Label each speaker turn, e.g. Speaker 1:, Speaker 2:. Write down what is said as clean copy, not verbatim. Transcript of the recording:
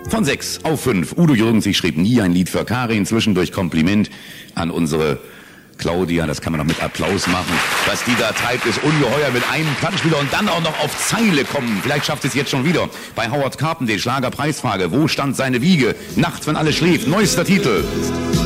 Speaker 1: Von 6 auf 5. Udo Jürgens, ich schrieb nie ein Lied für Karin. Zwischendurch Kompliment an unsere Claudia, das kann man noch mit Applaus machen. Was die da treibt, ist ungeheuer mit einem Plattenspieler und dann auch noch auf Zeile kommen. Vielleicht schafft es jetzt schon wieder. Bei Howard Carpendale, Schlagerpreisfrage. Wo stand seine Wiege? Nachts, wenn alles schläft. Neuester Titel.